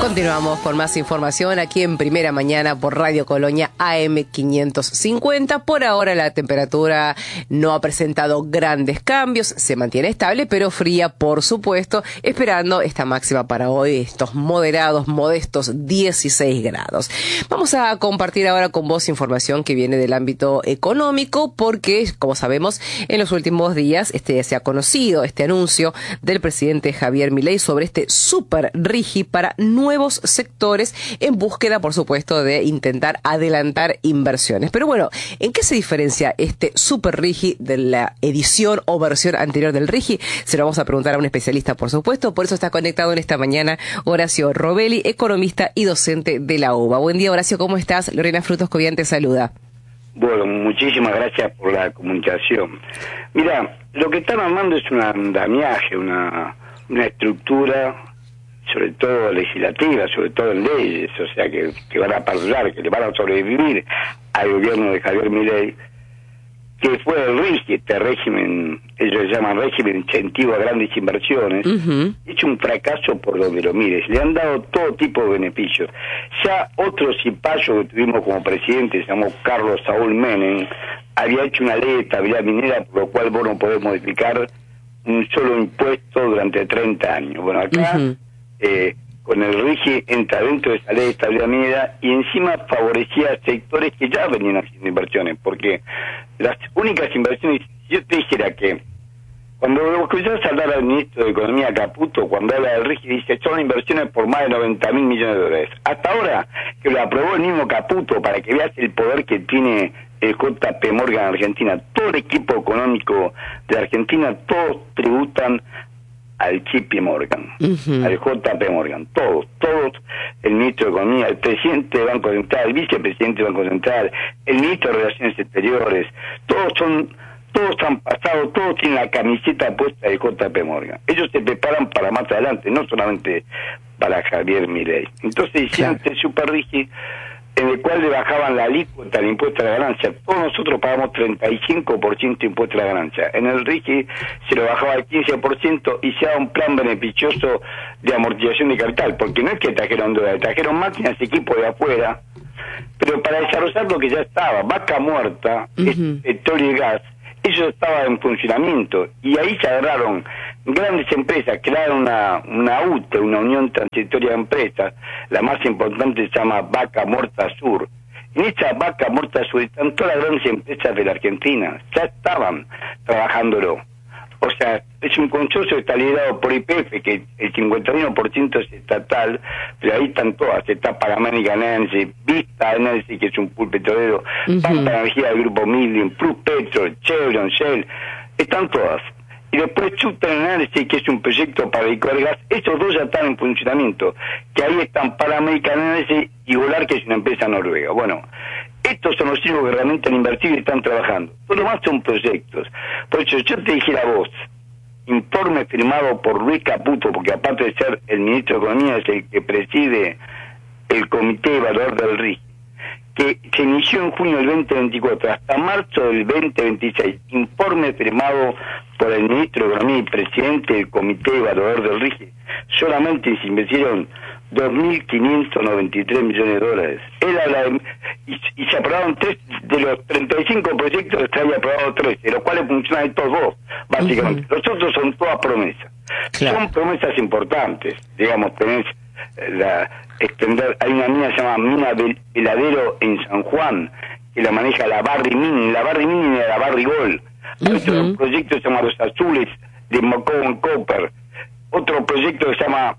Continuamos con más información aquí en Primera Mañana por Radio Colonia AM 550. Por ahora la temperatura no ha presentado grandes cambios, se mantiene estable pero fría, por supuesto, esperando esta máxima para hoy, estos modestos 16 grados. Vamos a compartir ahora con vos información que viene del ámbito económico porque, como sabemos, en los últimos días se ha conocido este anuncio del presidente Javier Milei sobre este super RIGI para nuevos sectores en búsqueda, por supuesto, de intentar adelantar inversiones. Pero bueno, ¿en qué se diferencia este super RIGI de la edición o versión anterior del RIGI? Se lo vamos a preguntar a un especialista, por supuesto. Por eso está conectado en esta mañana Horacio Robelli, economista y docente de la UBA. Buen día, Horacio, ¿cómo estás? Lorena Frutos Cobian te saluda. Bueno, muchísimas gracias por la comunicación. Mira, lo que están armando es un andamiaje, una estructura, sobre todo legislativa, sobre todo en leyes, o sea, que van a perdurar, que le van a sobrevivir al gobierno de Javier Milei, que fue el RIGI, este régimen, ellos le llaman régimen incentivo a grandes inversiones, hecho un fracaso por donde lo mires, le han dado todo tipo de beneficios. Ya otro cipayo que tuvimos como presidente, se llamó Carlos Saúl Menem, había hecho una ley de estabilidad minera por lo cual vos no podés modificar un solo impuesto durante 30 años. Bueno, acá con el RIGI entra dentro de esa ley de estabilidad minera y encima favorecía a sectores que ya venían haciendo inversiones, porque las únicas inversiones, si yo te dijera que cuando escuchás hablar al ministro de Economía Caputo, cuando habla del RIGI, dice son inversiones por más de 90.000 millones de dólares. Hasta ahora, que lo aprobó el mismo Caputo, para que veas el poder que tiene el JP Morgan en Argentina, todo el equipo económico de Argentina, todos tributan al JP Morgan, al JP Morgan, todos, el ministro de Economía, el presidente del Banco Central, el vicepresidente del Banco Central, el ministro de Relaciones Exteriores, todos han pasado, todos tienen la camiseta puesta del JP Morgan. Ellos se preparan para más adelante, no solamente para Javier Milei. Entonces hicieron este super RIGI en el cual le bajaban la alícuota al impuesto a la ganancia. Todos nosotros pagamos 35% de impuesto a la ganancia. En el RIGI se lo bajaba al 15% y se daba un plan beneficioso de amortización de capital, porque no es que trajeron dólares, trajeron máquinas, equipos de afuera, pero para desarrollar lo que ya estaba, Vaca Muerta, petróleo y gas, eso estaba en funcionamiento, y ahí se agarraron grandes empresas, crearon una UTE, una Unión Transitoria de Empresas, la más importante se llama Vaca Muerta Sur. En esa Vaca Muerta Sur están todas las grandes empresas de la Argentina, ya estaban trabajándolo. O sea, es un consorcio que está liderado por YPF, que el 51% es estatal, pero ahí están todas, está Panamérica Energy, Vista Energy, que es un pool petrolero, Pampa Energía del Grupo Midland, Plus Petro, Chevron, Shell, están todas. Y después Southern Energy, que es un proyecto para licuar gas, esos dos ya están en funcionamiento, que ahí están Panamérica Energy y Golar, que es una empresa noruega. Bueno, estos son los únicos que realmente han invertido y están trabajando. Todo lo más son proyectos. Por eso yo te dijera a vos, informe firmado por Luis Caputo, porque aparte de ser el ministro de Economía es el que preside el Comité Evaluador del RIGI, que se inició en junio del 2024 hasta marzo del 2026, informe firmado por el ministro de Economía y presidente del Comité Evaluador del RIGI, solamente se invirtieron 2.593 millones de dólares. Y se aprobaron 3 de los 35 proyectos, se había aprobado 3, de los cuales funcionan estos dos, básicamente. Los otros son todas promesas. Son promesas importantes, digamos, tenés hay una mina que se llama Mina del Heladero en San Juan, que la maneja la Barry Mini y la Barry Gold. Otro proyecto se llama Los Azules de McCowan Copper. Otro proyecto se llama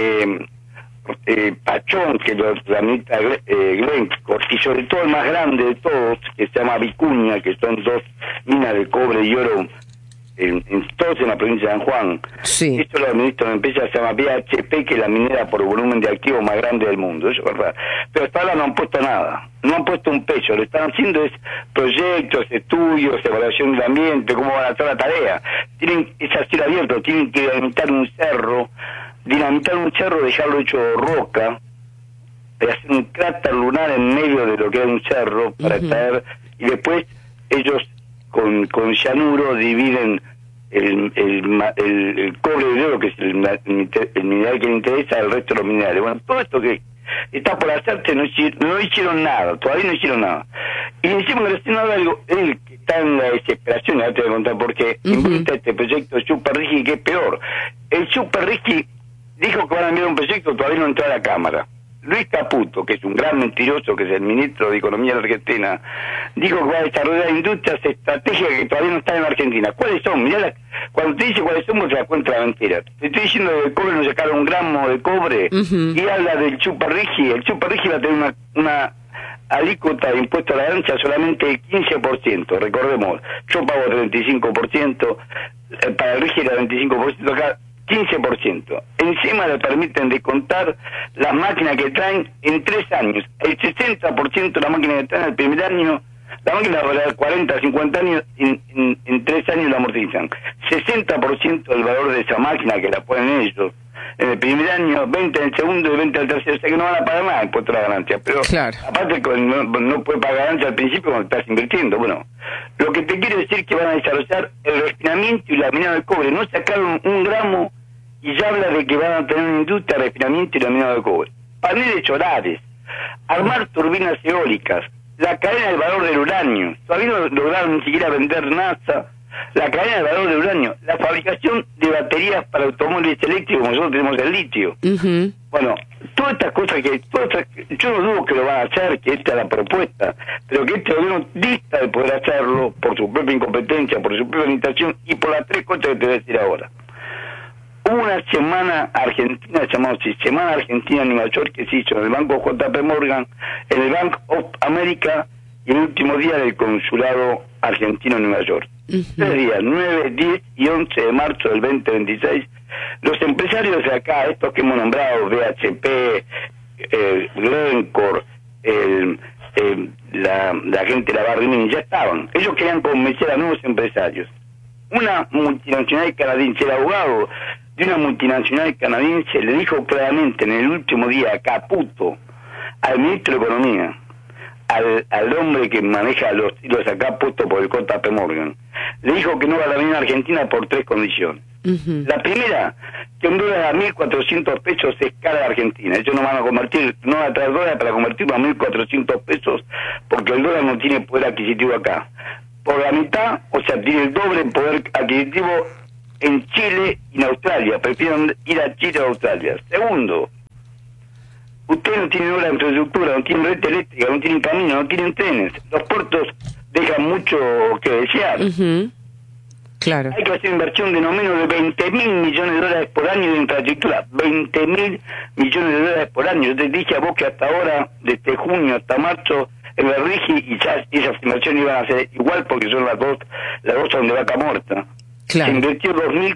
Pachón, que lo administra Glencore, y sobre todo el más grande de todos, que se llama Vicuña, que son 2 minas de cobre y oro todos en la provincia de San Juan. Esto lo administra una empresa que se llama BHP, que es la minera por volumen de activos más grande del mundo, eso es verdad. Pero hasta ahora no han puesto nada, no han puesto un peso, lo están haciendo es proyectos, estudios, evaluación del ambiente, cómo van a hacer la tarea. Es a cielo abierto, tienen que dinamitar un cerro, dejarlo hecho roca, hacer un cráter lunar en medio de lo que es un cerro para traer, y después ellos con cianuro dividen el cobre de oro, que es el mineral que le interesa, al resto de los minerales. Bueno, todo esto que está por hacerse no hicieron nada, todavía no hicieron nada. Y encima relacionado a algo, él que está en la desesperación, ahora te voy a contar por qué, inventa este proyecto Super Rigi, que es peor. El Super Rigi dijo que van a enviar un proyecto, todavía no entró a la Cámara. Luis Caputo, que es un gran mentiroso, que es el ministro de Economía de la Argentina, dijo que va a desarrollar industrias estratégicas que todavía no están en Argentina. ¿Cuáles son? Mirá, cuando te dice cuáles son, vos te das cuenta de la mentira. Te estoy diciendo que el cobre no sacaron un gramo de cobre, y habla del Super Rigi. El Super Rigi va a tener una alícuota de impuesto a la ganancia solamente del 15%. Recordemos, yo pago 35%, para el Rigi era 25%, acá 15%. Encima le permiten descontar las máquinas que traen en 3 años. El 60% de las máquinas que traen el primer año, la máquina va a valer 40, 50 años, en 3 años la amortizan. 60% del valor de esa máquina que la ponen ellos en el primer año, 20 en el segundo y 20 en el tercero. O sea que no van a pagar nada impuesto a la ganancia. Pero claro, aparte no puede pagar ganancia al principio cuando estás invirtiendo. Bueno, lo que te quiero decir es que van a desarrollar el refinamiento y laminado de cobre. No sacaron un gramo y ya habla de que van a tener una industria de refinamiento y laminado de cobre. Paneles solares, armar turbinas eólicas, la cadena del valor del uranio. Todavía no lograron ni siquiera vender NASA. La cadena del valor del uranio, la fabricación de baterías para automóviles eléctricos, como nosotros tenemos el litio. Bueno, todas estas cosas yo no dudo que lo van a hacer, que esta es la propuesta, pero que este gobierno dista de poder hacerlo por su propia incompetencia, por su propia limitación y por las 3 cosas que te voy a decir ahora. Hubo una semana argentina, llamada Semana Argentina en Nueva York, que se hizo en el Banco JP Morgan, en el Bank of America y el último día del Consulado Argentino en Nueva York. 3 días, 9, 10 y 11 de marzo del 2026. Los empresarios de acá, estos que hemos nombrado, BHP, Glencore, la gente de la Barrimini, ya estaban. Ellos querían convencer a nuevos empresarios. Una multinacional canadiense, el abogado de una multinacional canadiense le dijo claramente en el último día a Caputo, al ministro de Economía, al hombre que maneja los hilos acá puesto por el JP Morgan, le dijo que no va a venir a Argentina por 3 condiciones. La primera, que un dólar a 1.400 pesos es cara de Argentina. Ellos no van a convertir, no van a traer dólares para convertirlo a 1.400 pesos porque el dólar no tiene poder adquisitivo acá. Por la mitad, o sea, tiene el doble poder adquisitivo en Chile y en Australia. Prefieren ir a Chile o a Australia. Segundo, ustedes no tienen obra de infraestructura, no tienen red eléctrica, no tienen camino, no tienen trenes. Los puertos dejan mucho que desear. Claro. Hay que hacer inversión de no menos de 20.000 millones de dólares por año de infraestructura. 20.000 millones de dólares por año. Yo te dije a vos que hasta ahora, desde junio hasta marzo, en el RIGI, y ya esas inversiones iban a ser igual porque son las dos donde vaca muerta. Claro. Se invirtió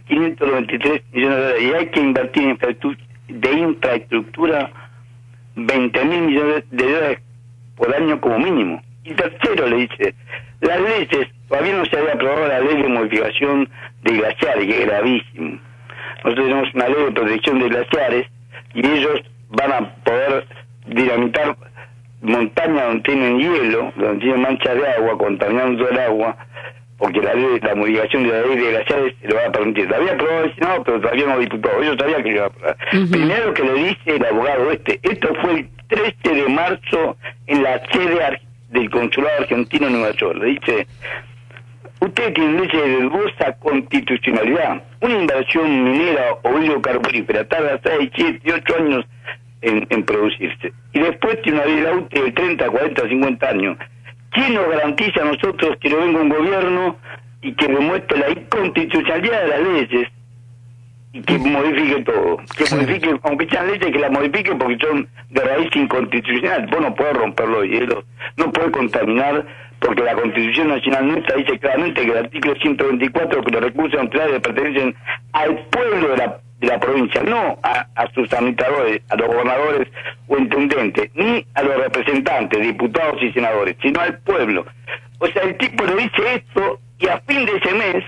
2.593 millones de dólares y hay que invertir en infraestructura 20.000 millones de dólares por año como mínimo. Y tercero, le dice, las leyes, todavía no se había aprobado la ley de modificación de glaciares, que es gravísimo. Nosotros tenemos una ley de protección de glaciares y ellos van a poder dinamitar montañas donde tienen hielo, donde tienen manchas de agua, contaminando todo el agua, porque la modificación de la ley de glaciares se lo va a permitir. La había aprobado el Senado, pero todavía no diputado. Ellos sabían que lo iba a aprobar. Primero que le dice el abogado esto fue el 13 de marzo en la sede del Consulado Argentino en Nueva York. Le dice, usted tiene leyes de dudosa constitucionalidad. Una inversión minera o hidrocarburífera tarda 6, 7, 8 años en producirse. Y después tiene una vida útil de 30, 40, 50 años. ¿Quién nos garantiza a nosotros que no venga un gobierno y que demuestre la inconstitucionalidad de las leyes y que modifique todo? Que modifique, aunque sean leyes, que las modifique porque son de raíz inconstitucional. Vos no podés romper los hielos, no podés contaminar, porque la Constitución Nacional nuestra dice claramente que el artículo 124, que los recursos naturales pertenecen al pueblo de la provincia, no a sus administradores, a los gobernadores o intendentes, ni a los representantes, diputados y senadores, sino al pueblo. O sea, el tipo le dice esto y a fin de ese mes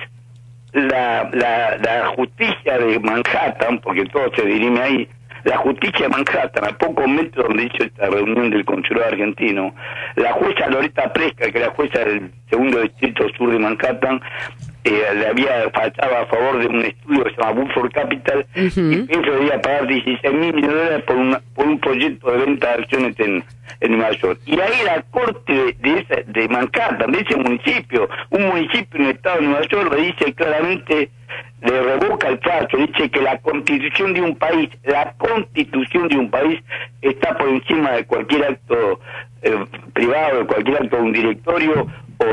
la justicia de Manhattan, porque todo se dirime ahí, la justicia de Manhattan, a pocos metros donde hizo esta reunión del Consulado Argentino, la jueza Loretta Presca, que es la jueza del segundo distrito sur de Manhattan, le había faltado a favor de un estudio que se llama Buford Capital, y eso debía pagar 16 mil millones de dólares por un proyecto de venta de acciones en Nueva York. Y ahí la corte de Manhattan, de ese municipio, un municipio en el estado de Nueva York, le dice claramente, le revoca el fallo, dice que la constitución de un país está por encima de cualquier acto privado, de cualquier acto de un directorio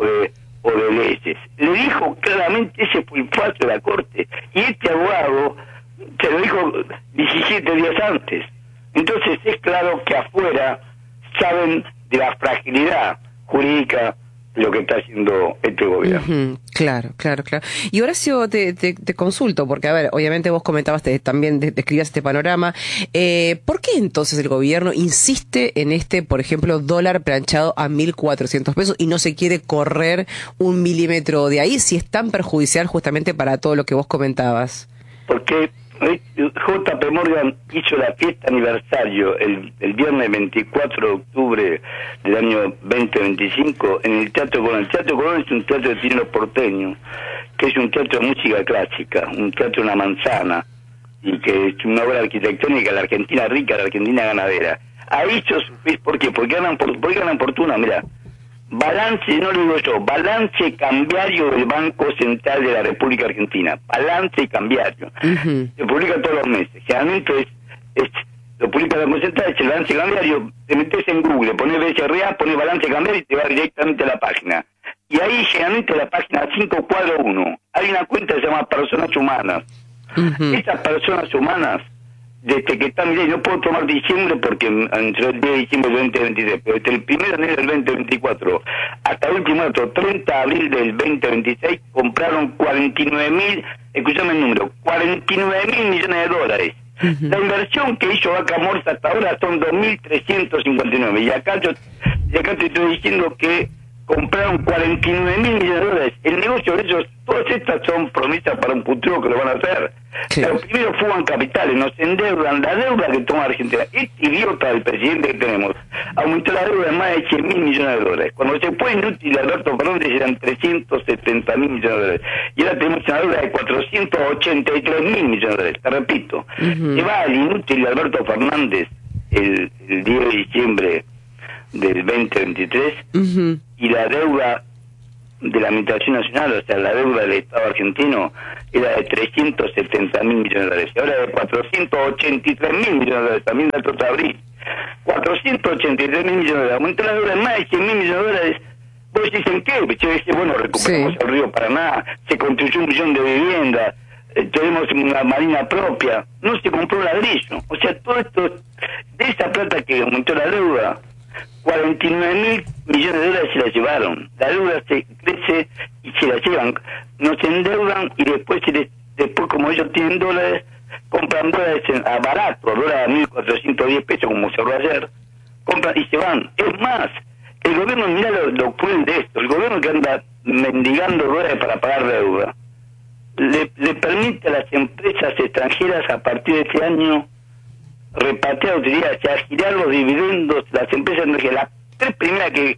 o de leyes. Le dijo claramente, ese fue el fallo de la corte, y este abogado se lo dijo 17 días antes. Entonces es claro que afuera saben de la fragilidad jurídica de lo que está haciendo este gobierno. Claro. Y Horacio, te consulto, porque a ver, obviamente vos comentabas, también describías este panorama. ¿Por qué entonces el gobierno insiste en por ejemplo, dólar planchado a 1.400 pesos y no se quiere correr un milímetro de ahí, si es tan perjudicial justamente para todo lo que vos comentabas? Porque JP Morgan hizo la fiesta aniversario el viernes 24 de octubre del año 2025 en el Teatro Colón. El Teatro Colón es un teatro de tiene los porteños, que es un teatro de música clásica, un teatro de una manzana, y que es una obra arquitectónica, la Argentina rica, la Argentina ganadera. Ahí yo supe, ¿por qué? Porque ganan fortuna, mira. Balance, no lo digo yo, balance cambiario del Banco Central de la República Argentina. Balance cambiario. Se publica todos los meses. Generalmente lo publica el Banco Central, es el balance cambiario. Te metes en Google, pones BCRA, pones balance cambiario y te va directamente a la página. Y ahí, generalmente, la página 5, cuadro 1, hay una cuenta que se llama Personas Humanas. Esas personas humanas, desde que están, mire, no puedo tomar diciembre porque entre el día de diciembre del 2023, pero desde el 1 de enero del 2024 hasta el último dato, 30 de abril del 2026, compraron 49.000, escúchame el número, 49.000 millones de dólares. La inversión que hizo Vaca Muerta hasta ahora son 2.359, y acá te estoy diciendo que compraron 49.000 millones de dólares. El negocio de ellos, todas estas son promesas para un futuro que lo van a hacer. Sí. Pero primero fugan capitales, nos endeudan, la deuda que toma Argentina. Este idiota del presidente que tenemos aumentó la deuda de más de 100.000 millones de dólares. Cuando se fue inútil Alberto Fernández eran 370.000 millones de dólares. Y ahora tenemos una deuda de 483.000 millones de dólares. Te repito, se va al inútil Alberto Fernández el 10 de diciembre del 2023 y la deuda de la Administración Nacional, o sea, la deuda del Estado argentino era de 370.000 millones de dólares, y ahora de 483.000 millones de dólares, también datos de abril. 483.000 millones de dólares, aumentó la deuda en más de 100.000 millones de dólares. Vos dicen, ¿qué? Yo decía, bueno, recuperamos el río Paraná, se construyó 1 millón de viviendas, tenemos una marina propia, no se compró ladrillo. O sea, todo esto, de esa plata que aumentó la deuda, 49.000 millones de dólares se la llevaron. La deuda se crece y se la llevan. Nos endeudan y después como ellos tienen dólares, compran dólares a barato, dólares a 1.410 pesos como se habló ayer, compran y se van. Es más, el gobierno, mira lo cruel de esto, el gobierno que anda mendigando dólares para pagar deuda, le permite a las empresas extranjeras a partir de este año repatriar utilidades, o sea, girar los dividendos. Las empresas, las 3 primeras que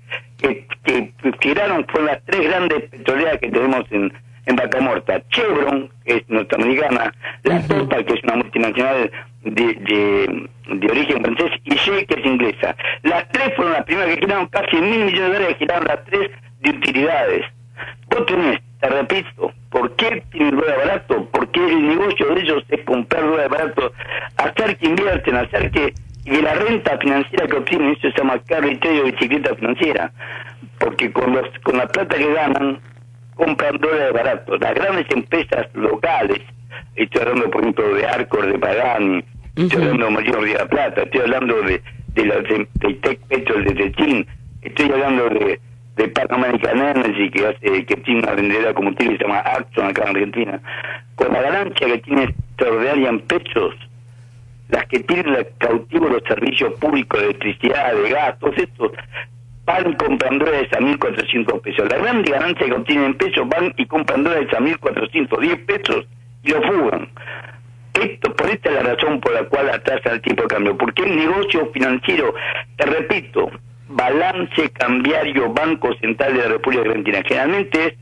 giraron fueron las 3 grandes petroleras que tenemos en Vaca Muerta. Chevron, que es norteamericana, la Total, que es una multinacional de origen francés, y Shell, que es inglesa. Las 3 fueron las primeras que giraron casi 1.000 millones de dólares, giraron las 3 de utilidades. Vos tenés, te repito, ¿por qué tienen dólar barato? Porque el negocio de ellos es comprar dólar barato, hacer que invierten, hacer que la renta financiera que obtienen, eso se llama carry trade o bicicleta financiera, porque con la plata que ganan, compran dólares baratos. Las grandes empresas locales, estoy hablando por ejemplo de Arcor, de Pagani, estoy hablando de Mayor de la Plata, estoy hablando de Tech Petrol de Techín, estoy hablando de Pan American Energy, que tiene una vendedora de combustible que se llama Axon acá en Argentina, con la ganancia que tiene extraordinaria en pesos, las que tienen cautivos los servicios públicos de electricidad, de gas, todos estos, van comprando dólares a 1.400 pesos. La gran ganancia que obtienen en pesos van y compran dólares a 1.410 pesos y lo fugan. Por esta es la razón por la cual atrasa el tipo de cambio, porque el negocio financiero, te repito, balance cambiario Banco Central de la República Argentina, generalmente es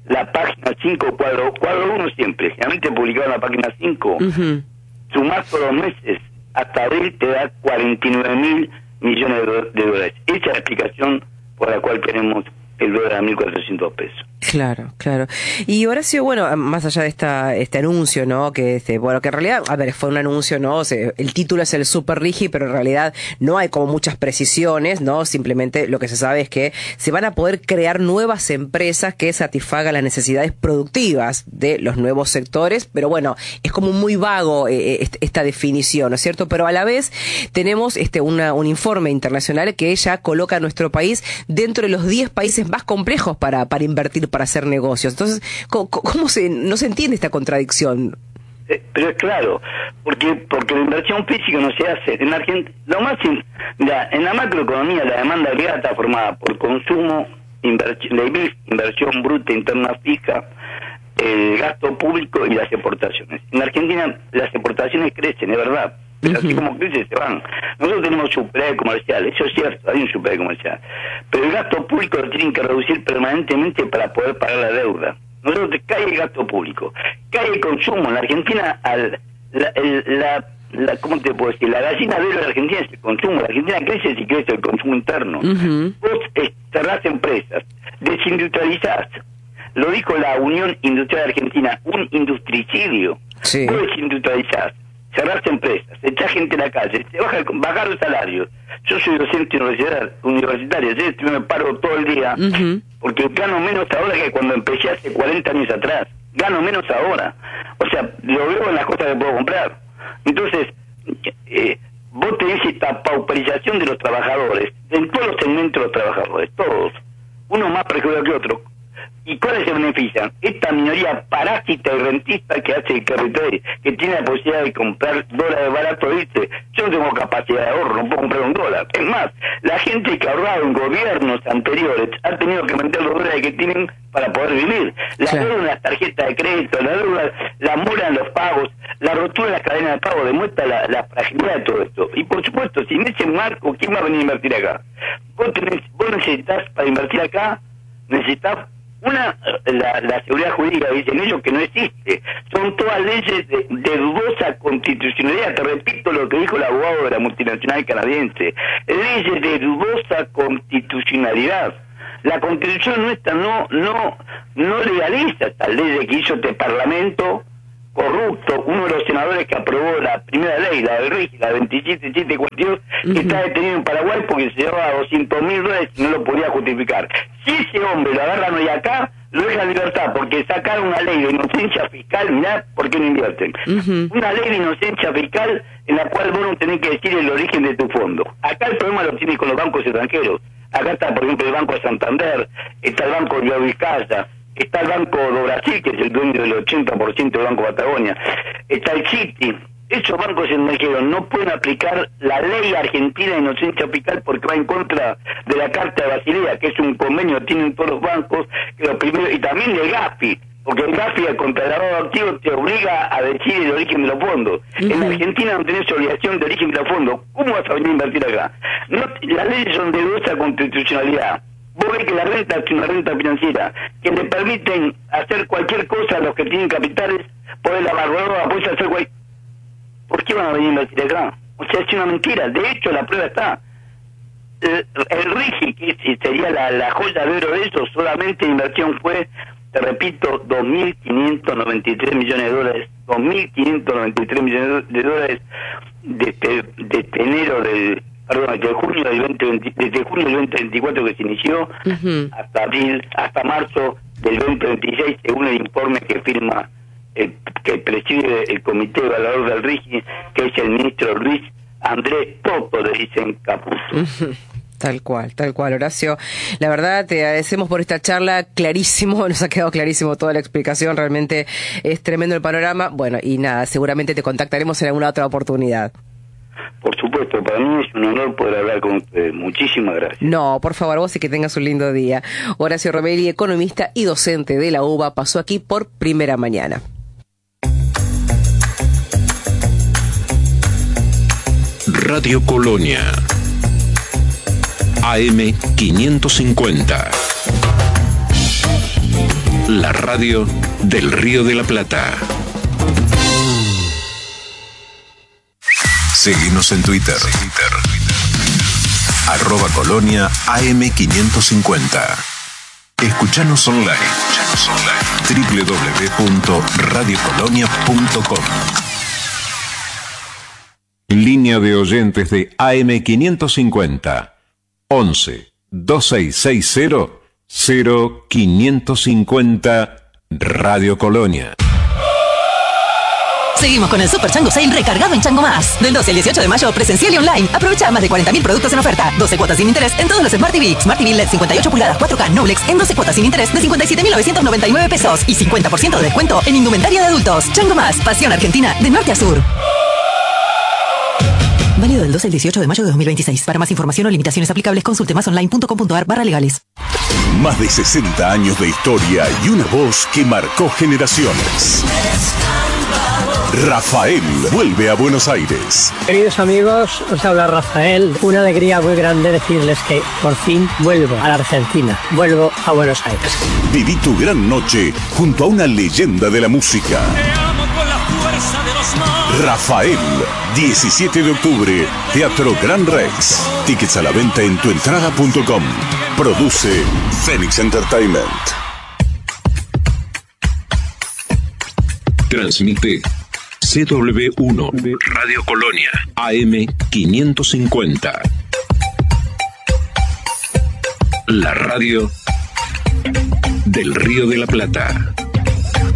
la página 5, cuadro 1 siempre, generalmente publicado en la página 5, sumar todos los meses, hasta abril te da 49.000 millones de dólares. Esa es la explicación por la cual tenemos el dólar a 1.400 pesos. Claro, claro. Y Horacio, bueno, más allá de este anuncio, ¿no? Que bueno, que en realidad, a ver, fue un anuncio, ¿no? O sea, el título es el Super Rigi, pero en realidad no hay como muchas precisiones, ¿no? Simplemente lo que se sabe es que se van a poder crear nuevas empresas que satisfagan las necesidades productivas de los nuevos sectores, pero bueno, es como muy vago esta definición, ¿no es cierto? Pero a la vez tenemos un informe internacional que ya coloca a nuestro país dentro de los 10 países más complejos para invertir, para hacer negocios. Entonces, ¿cómo no se entiende esta contradicción? Pero es claro, porque la inversión física no se hace. En Argentina, en la macroeconomía la demanda agregada está formada por consumo, inversión bruta interna fija, el gasto público y las exportaciones. En Argentina las exportaciones crecen, es verdad, pero así como crecen se van. Nosotros tenemos superávit comercial, eso es cierto, hay un superávit comercial, pero el gasto público lo tienen que reducir permanentemente para poder pagar la deuda. Nosotros cae el gasto público, cae el consumo. En la Argentina, ¿cómo te puedo decir? La gallina de oro de la Argentina es el consumo. La Argentina crece si crece el consumo interno. Vos cerrás empresas, desindustrializás. Lo dijo la Unión Industrial Argentina, un industricidio. Sí. Vos desindustrializás, cerrás empresas, echás gente a la calle, te bajar los salarios. Yo soy docente universitario, yo me paro todo el día, porque gano menos ahora que cuando empecé hace 40 años atrás. Gano menos ahora. O sea, lo veo en las cosas que puedo comprar. Entonces, vos tenés esta pauperización de los trabajadores, en todos los segmentos de los trabajadores, todos. Uno más perjudicado que otro. ¿Y cuáles se benefician? Esta minoría parásita y rentista que hace el carrete, que tiene la posibilidad de comprar dólares baratos, dice, yo no tengo capacidad de ahorro, no puedo comprar un dólar. Es más, la gente que ha ahorrado en gobiernos anteriores ha tenido que meter los dólares que tienen para poder vivir. La deuda en las tarjetas de crédito, la deuda, la mora en los pagos, la rotura en las cadenas de pago demuestra la fragilidad de todo esto. Y por supuesto, si en ese marco, ¿quién va a venir a invertir acá? Vos necesitas, para invertir acá, necesitas la seguridad jurídica, dicen ellos, que no existe. Son todas leyes de dudosa constitucionalidad. Te repito lo que dijo el abogado de la multinacional canadiense: leyes de dudosa constitucionalidad. La Constitución nuestra no legaliza estas leyes que hizo este Parlamento corrupto. Uno de los senadores que aprobó la primera ley, la del RIGI, la 27742, que está detenido en Paraguay porque se llevaba $200.000 y no lo podía justificar. Si ese hombre lo agarran hoy acá, lo dejan en libertad, porque sacaron una ley de inocencia fiscal. Mirá por qué no invierten. Una ley de inocencia fiscal en la cual vos no tenés que decir el origen de tu fondo. Acá el problema lo tienes con los bancos extranjeros. Acá está, por ejemplo, el Banco Santander, está el Banco de Vizcaya, está el Banco do Brasil, que es el dueño del 80% del Banco Patagonia, está el Citi. Esos bancos extranjeros no pueden aplicar la ley argentina de inocencia fiscal porque va en contra de la Carta de Basilea, que es un convenio que tienen todos los bancos, que lo primero, y también del GAFI, porque el GAFI, el contralavado de activos, te obliga a decir el origen de los fondos. En Argentina no tenés obligación de origen de los fondos. ¿Cómo vas a venir a invertir acá? No, las leyes son de dudosa constitucionalidad. Vos ves que la renta es una renta financiera, que le permiten hacer cualquier cosa a los que tienen capitales, poder lavar ropa, puedes hacer cualquier... ¿Por qué van a venir a invertir acá? O sea, es una mentira. De hecho, la prueba está. El RIGI, que sería la joya de oro de eso, solamente la inversión fue, te repito, $2.593 millones. 2.593 millones de dólares desde enero del... Perdón, desde junio del 2024 que se inició, hasta marzo del 2026, según el informe que firma que preside el Comité Evaluador del RIGI, que es el ministro Luis Andrés Toto, le dicen Caputo. Tal cual, Horacio. La verdad, te agradecemos por esta charla, clarísimo, nos ha quedado clarísimo toda la explicación, realmente es tremendo el panorama. Bueno, y nada, seguramente te contactaremos en alguna otra oportunidad. Por supuesto, para mí es un honor poder hablar con ustedes. Muchísimas gracias. No, por favor, vos y que tengas un lindo día. Horacio Romelli, economista y docente de la UBA, pasó aquí por Primera Mañana. Radio Colonia, AM 550. La radio del Río de la Plata. Seguinos en Twitter. @Colonia AM550. Escuchanos online. www.radiocolonia.com. Línea de oyentes de AM550. 11 2660 0550 Radio Colonia. Seguimos con el Super Chango Sale recargado en Chango Más. Del 12 al 18 de mayo, presencial y online. Aprovecha más de 40.000 productos en oferta. 12 cuotas sin interés en todos los Smart TV. Smart TV LED 58 pulgadas 4K Noblex en 12 cuotas sin interés de 57.999 pesos. Y 50% de descuento en indumentaria de adultos. Chango Más, pasión argentina de norte a sur. Válido del 12 al 18 de mayo de 2026. Para más información o limitaciones aplicables, consulte masonline.com.ar/legales. Más de 60 años de historia y una voz que marcó generaciones. Rafael vuelve a Buenos Aires. Queridos amigos, os habla Rafael. Una alegría muy grande decirles que por fin vuelvo a la Argentina. Vuelvo a Buenos Aires. Viví tu gran noche junto a una leyenda de la música. Rafael, 17 de octubre, Teatro Gran Rex. Tickets a la venta en tuentrada.com. Produce Phoenix Entertainment. Transmite CW1 Radio Colonia AM550. La radio del Río de la Plata.